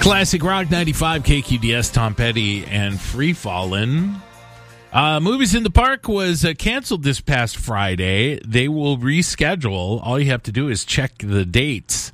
Classic Rock 95, KQDS, Tom Petty, and Free Fallin'. Movies in the Park was canceled this past Friday. They will reschedule. All you have to do is check the dates,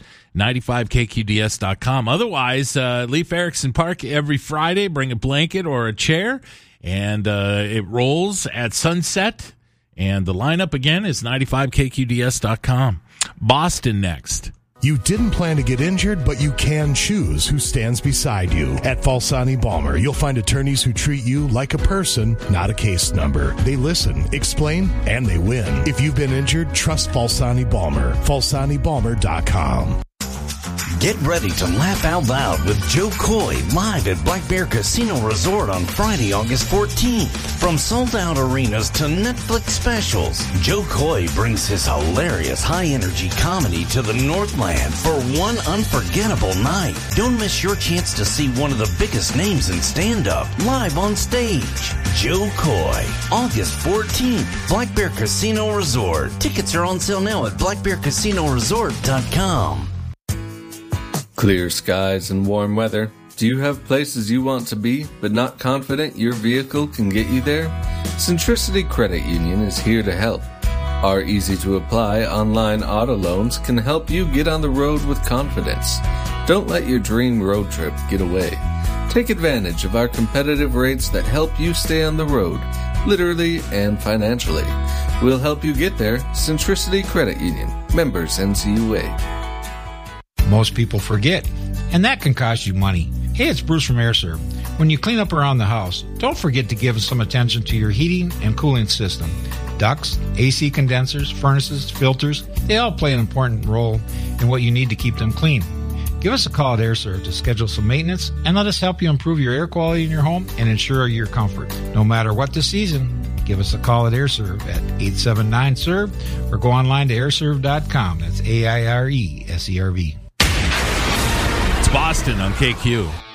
95kqds.com. Otherwise, Leif Erikson Park every Friday. Bring a blanket or a chair, and it rolls at sunset. And the lineup again is 95kqds.com. Boston next. You didn't plan to get injured, but you can choose who stands beside you. At Falsani Balmer, you'll find attorneys who treat you like a person, not a case number. They listen, explain, and they win. If you've been injured, trust Falsani Balmer. FalsaniBalmer.com. Get ready to laugh out loud with Joe Coy live at Black Bear Casino Resort on Friday, August 14th. From sold-out arenas to Netflix specials, Joe Coy brings his hilarious high-energy comedy to the Northland for one unforgettable night. Don't miss your chance to see one of the biggest names in stand-up live on stage. Joe Coy, August 14th, Black Bear Casino Resort. Tickets are on sale now at blackbearcasinoresort.com. Clear skies and warm weather. Do you have places you want to be, but not confident your vehicle can get you there? Centricity Credit Union is here to help. Our easy-to-apply online auto loans can help you get on the road with confidence. Don't let your dream road trip get away. Take advantage of our competitive rates that help you stay on the road, literally and financially. We'll help you get there. Centricity Credit Union. Members NCUA. Most people forget, and that can cost you money. Hey, it's Bruce from AirServe. When you clean up around the house, don't forget to give some attention to your heating and cooling system. Ducts, AC condensers, furnaces, filters, they all play an important role in what you need to keep them clean. Give us a call at AirServe to schedule some maintenance and let us help you improve your air quality in your home and ensure your comfort. No matter what the season, give us a call at AirServe at 879-SERVE or go online to airserve.com. That's AIRESERV. Boston on KQ.